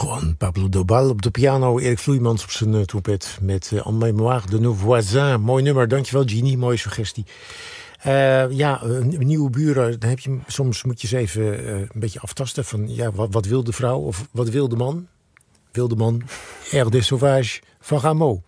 Juan Pablo Dobal op de piano, Erik Vloeimans op zijn trompet met En mémoire de nos voisins. Mooi nummer, dankjewel Genie, mooie suggestie. Nieuwe buren, dan heb je, soms moet je ze even een beetje aftasten van wat wil de vrouw of wat wil de man? Wil de man R.D. Sauvage van Rameau.